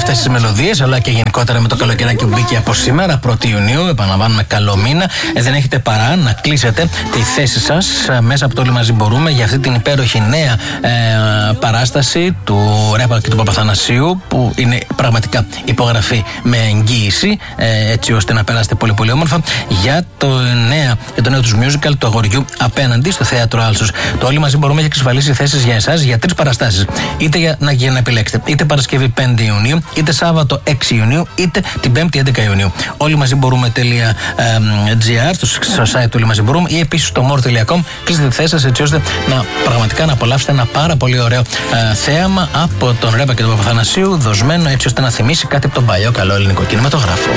αυτές τις μελωδίες, αλλά και γενικότερα με το καλοκαιράκι που μπήκε από σήμερα, 1η Ιουνίου, επαναλαμβάνουμε καλό μήνα. Δεν έχετε παρά να κλείσετε τη θέση σας μέσα από το Όλοι Μαζί Μπορούμε για αυτή την υπέροχη νέα παράσταση του Ρέπα και του Παπαθανασίου, που είναι πραγματικά υπογραφή με εγγύηση, έτσι ώστε να περάσετε πολύ πολύ όμορφα για το νέο τους musical, το Αγοριού Απέναντι, στο θέατρο Άλσος. Το Όλοι Μαζί Μπορούμε έχει εξασφαλίσει θέσεις για εσάς για 3 παραστάσεις. Είτε για να επιλέξετε, είτε Παρασκευή 5 Ιουνίου, είτε Σάββατο 6 Ιουνίου, είτε την 5η 11 Ιουνίου. Όλοι μαζί μπορούμε.gr, στο site του Όλοι Μαζί Μπορούμε, ή επίσης στο more.com. Κλείστε τη θέση σας έτσι ώστε να πραγματικά να απολαύσετε ένα πάρα πολύ ωραίο θέαμα από τον Ρέπα και τον Παπαθανασίου, δοσμένο έτσι ώστε να θυμίσει κάτι από τον παλιό καλό ελληνικό κινηματογράφο.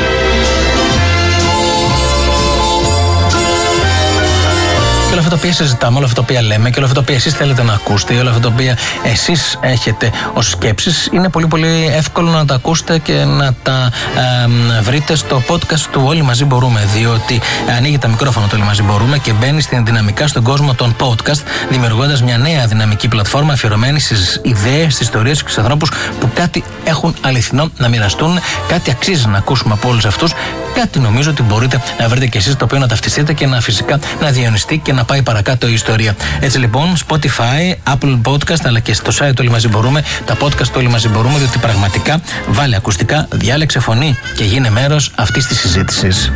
Και όλα αυτά τα οποία συζητάμε, όλα αυτά τα οποία λέμε και όλα αυτά τα οποία εσείς θέλετε να ακούσετε, όλα αυτά τα οποία εσείς έχετε ως σκέψεις, είναι πολύ πολύ εύκολο να τα ακούσετε και να τα βρείτε στο podcast του Όλοι Μαζί Μπορούμε, διότι ανοίγει τα μικρόφωνα του Όλοι Μαζί Μπορούμε και μπαίνει δυναμικά στον κόσμο των podcast, δημιουργώντας μια νέα δυναμική πλατφόρμα αφιερωμένη στις ιδέες, στις ιστορίες και στους ανθρώπους που κάτι έχουν αληθινό να μοιραστούν, κάτι αξίζει να ακούσουμε από όλους αυτούς, κάτι νομίζω ότι μπορείτε να βρείτε και εσείς το οποίο να ταυτιστείτε και να φυσικά να διαιωνιστεί και να πάει παρακάτω η ιστορία. Έτσι λοιπόν, Spotify, Apple Podcast, αλλά και στο site του Όλοι Μαζί Μπορούμε, τα podcast του Όλοι Μαζί Μπορούμε, διότι πραγματικά βάλε ακουστικά, διάλεξε φωνή και γίνε μέρος αυτής της συζήτησης.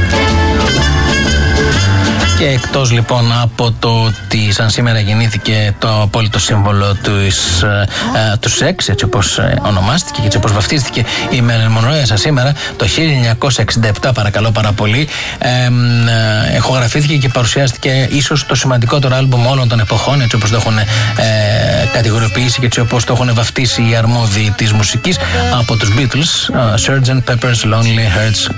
Και εκτός λοιπόν από το ότι σαν σήμερα γεννήθηκε το απόλυτο σύμβολο του σεξ, έτσι όπως ονομάστηκε και έτσι όπως βαφτίστηκε η Marilyn Monroe σαν σήμερα, το 1967, παρακαλώ πάρα πολύ, ηχογραφήθηκε και παρουσιάστηκε ίσως το σημαντικότερο άλμπουμ όλων των εποχών, έτσι όπως το έχουν κατηγοριοποιήσει και έτσι όπως το έχουν βαφτίσει οι αρμόδιοι της μουσικής από τους Beatles, Sgt. Pepper's Lonely Hearts